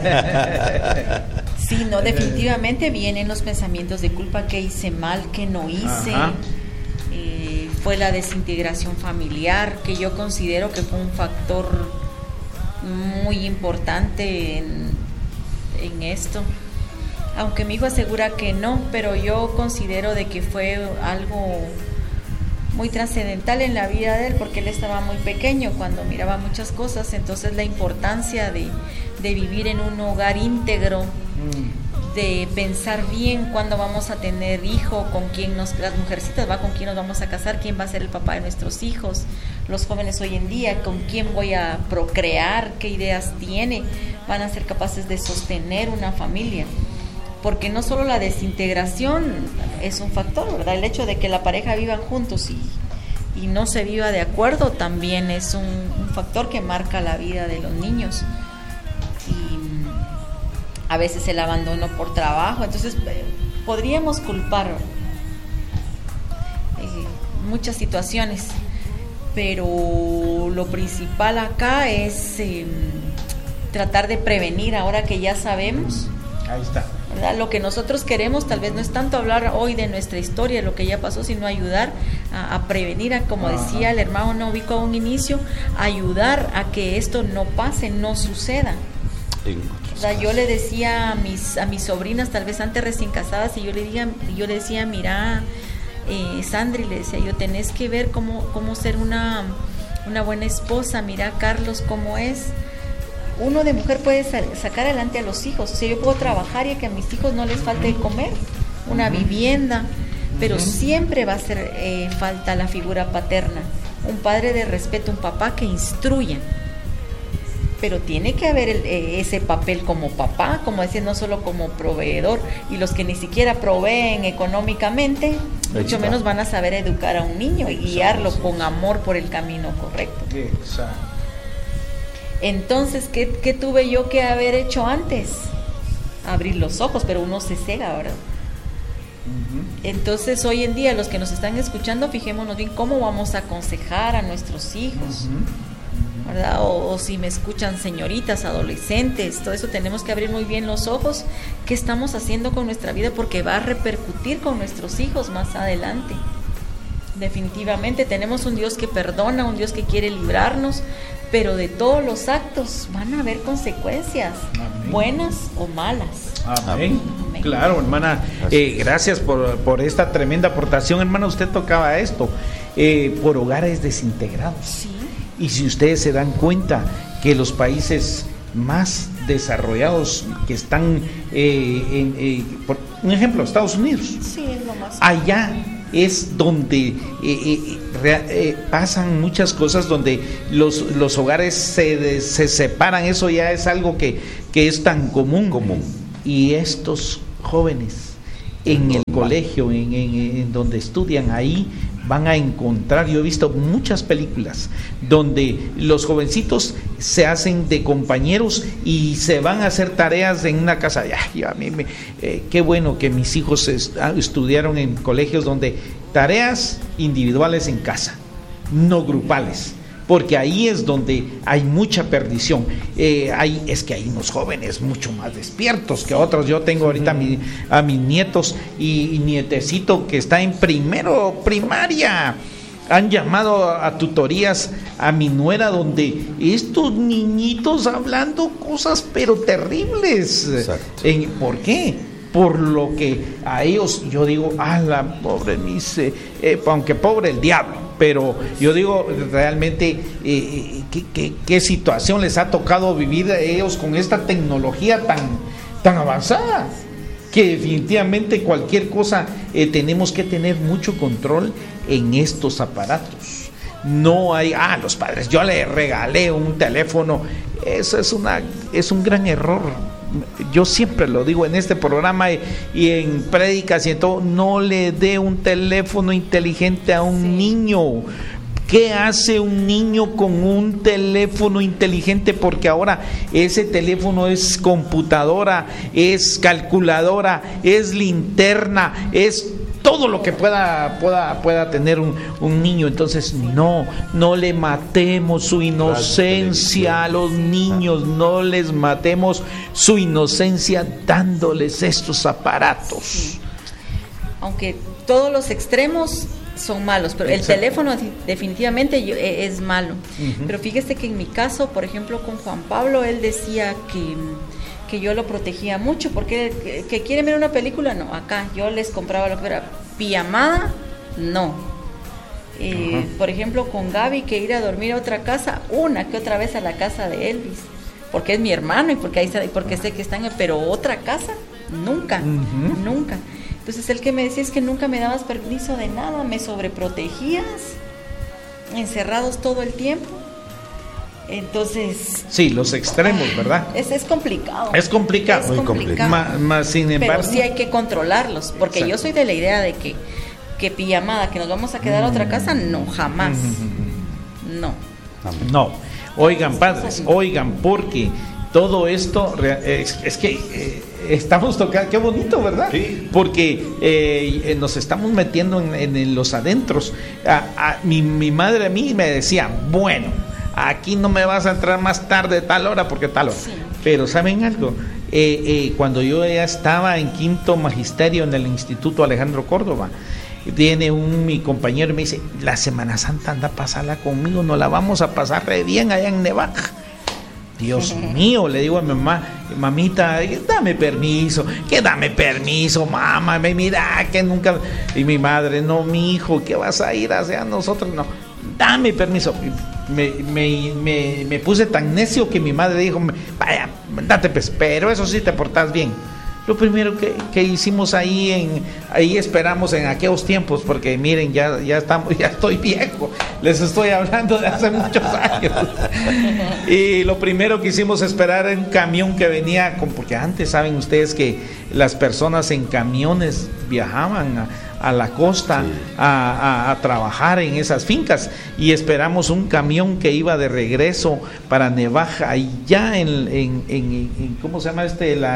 Sí, no, definitivamente vienen los pensamientos de culpa, que hice mal, que no hice. Fue la desintegración familiar, que yo considero que fue un factor muy importante en esto. Aunque mi hijo asegura que no, pero yo considero de que fue algo muy trascendental en la vida de él, porque él estaba muy pequeño cuando miraba muchas cosas. Entonces la importancia de vivir en un hogar íntegro, de pensar bien cuándo vamos a tener hijo, con quién las mujercitas con quién nos vamos a casar, quién va a ser el papá de nuestros hijos, los jóvenes hoy en día, con quién voy a procrear, qué ideas tiene, van a ser capaces de sostener una familia. Porque no solo la desintegración es un factor, ¿verdad? El hecho de que la pareja vivan juntos y no se viva de acuerdo también es un factor que marca la vida de los niños. Y a veces el abandono por trabajo, entonces podríamos culpar muchas situaciones, pero lo principal acá es tratar de prevenir ahora que ya sabemos. Ahí está. ¿Verdad? Lo que nosotros queremos tal vez no es tanto hablar hoy de nuestra historia, lo que ya pasó, sino ayudar a prevenir, como decía el hermano Vico a un inicio, ayudar a que esto no pase, no suceda. O sea, yo le decía a mis sobrinas, tal vez antes recién casadas, y yo le decía, mira, Sandri, le decía yo, tenés que ver cómo ser una buena esposa. Mira, Carlos, cómo es. Uno de mujer puede sacar adelante a los hijos. O sea, yo puedo trabajar y que a mis hijos no les falte de comer, una vivienda, pero siempre va a hacer falta la figura paterna, un padre de respeto, un papá que instruya. Pero tiene que haber ese papel como papá, como decir, no solo como proveedor. Y los que ni siquiera proveen económicamente, mucho menos van a saber educar a un niño y guiarlo con amor por el camino correcto. Exacto. Entonces, ¿qué tuve yo que haber hecho antes? Abrir los ojos, pero uno se cega, ¿verdad? Entonces, hoy en día, los que nos están escuchando, fijémonos bien cómo vamos a aconsejar a nuestros hijos, ¿verdad? O si me escuchan señoritas, adolescentes, todo eso tenemos que abrir muy bien los ojos. ¿Qué estamos haciendo con nuestra vida? Porque va a repercutir con nuestros hijos más adelante. Definitivamente tenemos un Dios que perdona, un Dios que quiere librarnos, pero de todos los actos van a haber consecuencias, buenas o malas. Amén. Amén. Claro, hermana, gracias por esta tremenda aportación. Hermana, usted tocaba esto, por hogares desintegrados. Sí. Y si ustedes se dan cuenta que los países más desarrollados que están, por un ejemplo, Estados Unidos, sí, es lo más allá es donde pasan muchas cosas, donde los hogares se separan. Eso ya es algo que es tan común. Y estos jóvenes en el colegio, en donde estudian, ahí van a encontrar, yo he visto muchas películas donde los jovencitos se hacen de compañeros y se van a hacer tareas en una casa. Qué bueno que mis hijos estudiaron en colegios donde tareas individuales en casa, no grupales, porque ahí es donde hay mucha perdición. Es que hay unos jóvenes mucho más despiertos que otros. Yo tengo ahorita a mis nietos y nietecito que está en primaria. Han llamado a tutorías a mi nuera, donde estos niñitos hablando cosas pero terribles. ¿Por qué? Por lo que a ellos, yo digo, pobre aunque pobre el diablo, pero yo digo realmente qué situación les ha tocado vivir a ellos con esta tecnología tan avanzada, que definitivamente cualquier cosa tenemos que tener mucho control en estos aparatos. No hay, los padres, yo le regalé un teléfono. Eso es un gran error. Yo siempre lo digo en este programa y en prédicas y en todo: no le dé un teléfono inteligente a un niño. ¿Qué hace un niño con un teléfono inteligente? Porque ahora ese teléfono es computadora, es calculadora, es linterna, es todo lo que pueda tener un niño. Entonces no le matemos su inocencia a los niños, no les matemos su inocencia dándoles estos aparatos. Sí. Aunque todos los extremos son malos, pero el teléfono definitivamente es malo. Pero fíjese que en mi caso, por ejemplo, con Juan Pablo, él decía que que yo lo protegía mucho, porque que quieren ver una película, no, acá yo les compraba lo que era pijamada, no. Por ejemplo, con Gaby, que ir a dormir a otra casa, una que otra vez a la casa de Elvis, porque es mi hermano y porque sé que están, pero otra casa, nunca, nunca. Entonces él que me decía es que nunca me dabas permiso de nada, me sobreprotegías, encerrados todo el tiempo. Entonces... Sí, los extremos, ¿verdad? Es complicado. Es complicado. Muy complicado. Sin embargo... Pero sí hay que controlarlos, porque yo soy de la idea de que pijamada, que nos vamos a quedar a otra casa, no, jamás. No. Oigan, padres, porque todo esto es que estamos tocando, qué bonito, ¿verdad? Sí. Porque nos estamos metiendo en los adentros. Mi madre a mí me decía, bueno, aquí no me vas a entrar más tarde, tal hora, porque tal hora. Sí. Pero ¿saben algo? Cuando yo ya estaba en quinto magisterio en el Instituto Alejandro Córdoba, viene mi compañero y me dice, la Semana Santa anda a pasarla conmigo, nos la vamos a pasar re bien allá en Nevaja. Dios mío, le digo a mi mamá, mamita, dame permiso, mamá, mira que nunca. Y mi madre, no, mi hijo, ¿qué vas a ir hacia nosotros? No, dame permiso. Me puse tan necio que mi madre dijo, vaya, date pues, pero eso sí te portas bien. Lo primero que hicimos ahí esperamos en aquellos tiempos, porque miren, ya estoy viejo, les estoy hablando de hace muchos años. Y lo primero que hicimos esperar en un camión que venía, porque antes saben ustedes que las personas en camiones viajaban a la costa, sí, a trabajar en esas fincas, y esperamos un camión que iba de regreso para Nevaja, allá en ¿cómo se llama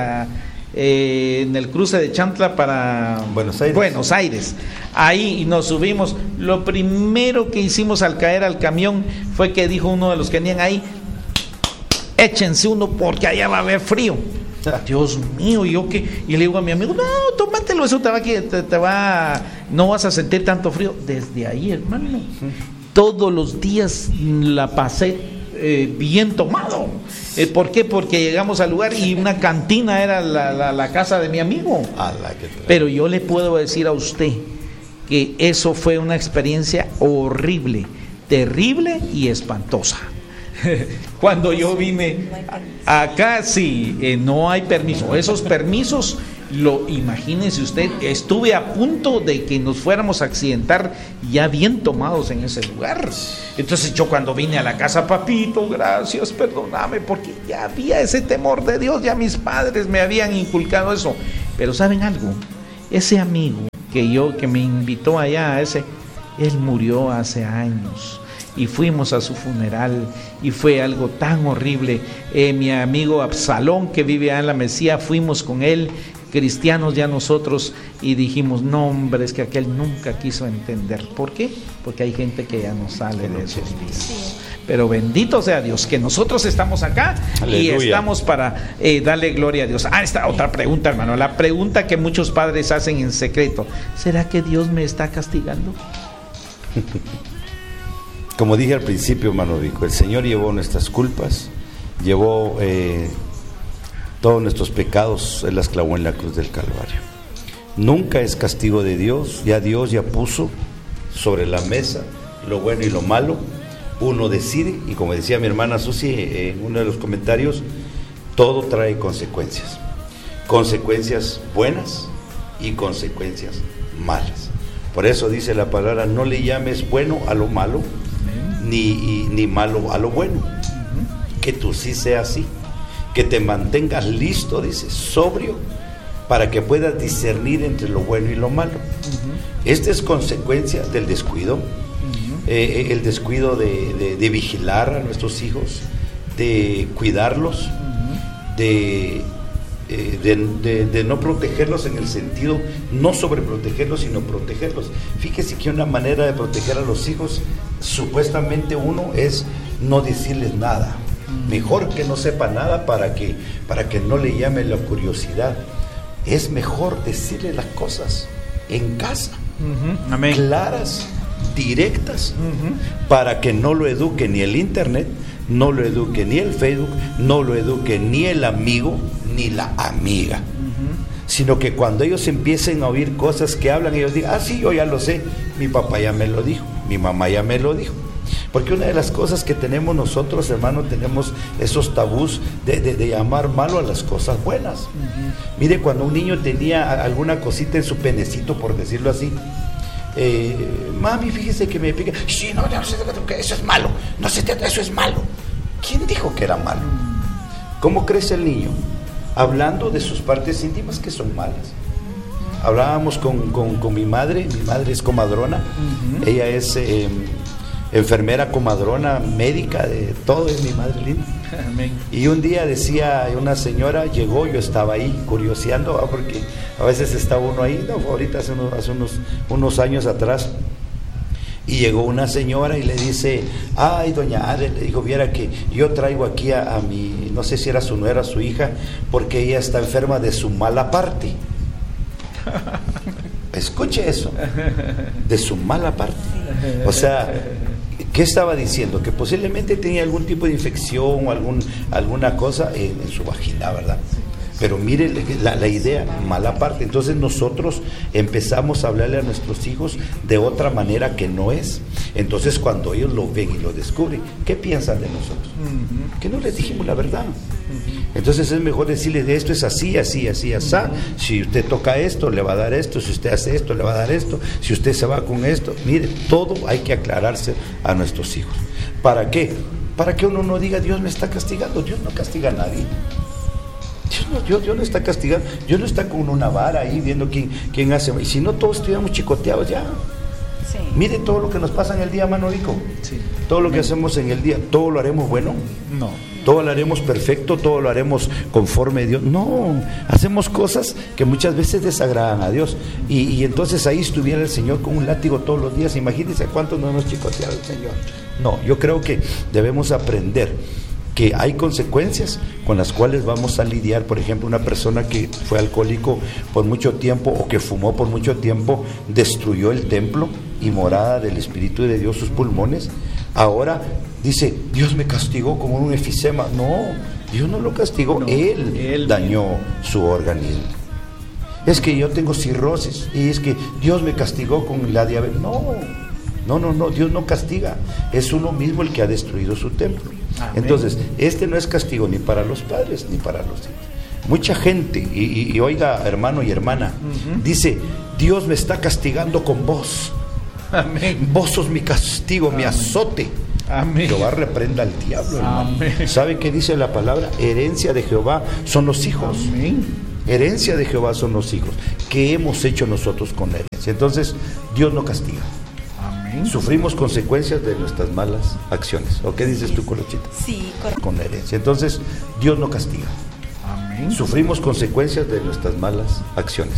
en el cruce de Chantla para Buenos Aires. Ahí nos subimos. Lo primero que hicimos al caer al camión fue que dijo uno de los que venían ahí, échense uno porque allá va a haber frío. Dios mío, y le digo a mi amigo, no, tómatelo, eso no vas a sentir tanto frío. Desde ahí, hermano, todos los días la pasé bien tomado. ¿Por qué? Porque llegamos al lugar y una cantina era la casa de mi amigo. Pero yo le puedo decir a usted que eso fue una experiencia horrible, terrible y espantosa. Cuando yo vine acá, sí, no hay permiso. Esos permisos, imagínense usted, estuve a punto de que nos fuéramos a accidentar ya bien tomados en ese lugar. Entonces yo cuando vine a la casa, papito, gracias, perdóname, porque ya había ese temor de Dios, ya mis padres me habían inculcado eso. Pero ¿saben algo? Ese amigo que me invitó allá, él murió hace años. Y fuimos a su funeral y fue algo tan horrible. Mi amigo Absalón, que vive allá en la Mesía, fuimos con él, cristianos ya nosotros, y dijimos, no, hombre, es que aquel nunca quiso entender. ¿Por qué? Porque hay gente que ya no sale de esos días. Pero bendito sea Dios, que nosotros estamos acá. Aleluya. Y estamos para darle gloria a Dios. Esta otra pregunta, hermano, la pregunta que muchos padres hacen en secreto: ¿será que Dios me está castigando? Como dije al principio, hermano Vico, el Señor llevó nuestras culpas, llevó todos nuestros pecados, Él las clavó en la cruz del Calvario. Nunca es castigo de Dios. Dios ya puso sobre la mesa lo bueno y lo malo. Uno decide, y como decía mi hermana Susi en uno de los comentarios, todo trae consecuencias. Consecuencias buenas y consecuencias malas. Por eso dice la palabra, no le llames bueno a lo malo, ni malo a lo bueno. Que tú sí seas así, que te mantengas listo, dice, sobrio, para que puedas discernir entre lo bueno y lo malo. Esta es consecuencia del descuido, el descuido de vigilar a nuestros hijos, de cuidarlos, de no protegerlos en el sentido, no sobreprotegerlos, sino protegerlos. Fíjese que una manera de proteger a los hijos, supuestamente uno, es no decirles nada. Mejor que no sepa nada para que no le llame la curiosidad. Es mejor decirle las cosas en casa, Amén. Claras, directas, para que no lo eduque ni el internet, no lo eduque ni el Facebook, no lo eduque ni el amigo, ni la amiga. Sino que cuando ellos empiecen a oír cosas que hablan, ellos digan, sí, yo ya lo sé, mi papá ya me lo dijo, mi mamá ya me lo dijo. Porque una de las cosas que tenemos nosotros, hermanos, tenemos esos tabús de llamar malo a las cosas buenas. Mire, cuando un niño tenía alguna cosita en su penecito, por decirlo así, mami, fíjese que me pica. Sí, no se trata, eso es malo, no se trata, eso es malo. ¿Quién dijo que era malo? ¿Cómo crece el niño? Hablando de sus partes íntimas que son malas. Hablábamos con mi madre es comadrona, ella es enfermera, comadrona, médica, de todo, es mi madre linda. Amén. Y un día decía una señora, llegó, yo estaba ahí curioseando, porque a veces está uno ahí, no, ahorita hace unos años atrás, y llegó una señora y le dice, ay, doña Adel, le dijo, viera que yo traigo aquí a mi, no sé si era su nuera, su hija, porque ella está enferma de su mala parte. Escuche eso, de su mala parte. O sea, ¿qué estaba diciendo? Que posiblemente tenía algún tipo de infección o alguna cosa en su vagina, ¿verdad? Pero mire la idea, mala parte. Entonces nosotros empezamos a hablarle a nuestros hijos de otra manera que no es. Entonces cuando ellos lo ven y lo descubren, ¿qué piensan de nosotros? Que no les dijimos la verdad. Entonces es mejor decirles, de esto es así, así, así, así. Si usted toca esto, le va a dar esto. Si usted hace esto, le va a dar esto. Si usted se va con esto. Mire, todo hay que aclararse a nuestros hijos. ¿Para qué? Para que uno no diga, Dios me está castigando. Dios no castiga a nadie. Dios no está castigando, Dios no está con una vara ahí viendo quién hace. Y si no, todos estuviéramos chicoteados ya. Sí. Mire todo lo que nos pasa en el día, mano Vico. Sí. Todo lo que hacemos en el día, ¿todo lo haremos bueno? No. ¿Todo lo haremos perfecto? ¿Todo lo haremos conforme a Dios? No, hacemos cosas que muchas veces desagradan a Dios. Y entonces ahí estuviera el Señor con un látigo todos los días. Imagínense cuántos no hemos chicoteado el Señor. No, yo creo que debemos aprender que hay consecuencias con las cuales vamos a lidiar. Por ejemplo, una persona que fue alcohólico por mucho tiempo o que fumó por mucho tiempo, destruyó el templo y morada del Espíritu de Dios, sus pulmones. Ahora dice, Dios me castigó como un efisema. No, Dios no lo castigó, no, él dañó su organismo. Es que yo tengo cirrosis y es que Dios me castigó con la diabetes. No, Dios no castiga, es uno mismo el que ha destruido su templo. Amén. Entonces, este no es castigo ni para los padres ni para los hijos. Mucha gente, y oiga, hermano y hermana, dice, Dios me está castigando con vos. Amén. Vos sos mi castigo, mi azote. Amén. Jehová reprenda al diablo, hermano. ¿Sabe qué dice la palabra? Herencia de Jehová son los hijos. Amén. Herencia de Jehová son los hijos. ¿Qué hemos hecho nosotros con la herencia? Entonces, Dios no castiga. Sufrimos consecuencias de nuestras malas acciones. ¿O qué dices tú, Colochita? Sí, correcto. Con la herencia. Entonces, Dios no castiga. Amén. Sufrimos consecuencias de nuestras malas acciones.